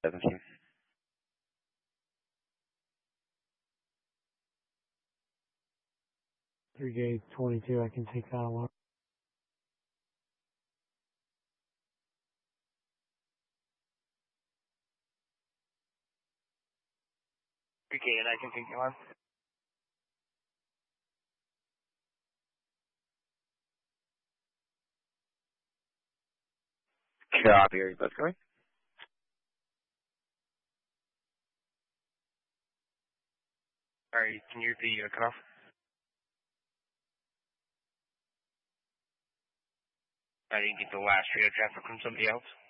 17. Three J 22. I can take that along. 3K, and I can take you on. Copy, are you both going? Alright, can you repeat your cutoff? I didn't get the last radio traffic from somebody else.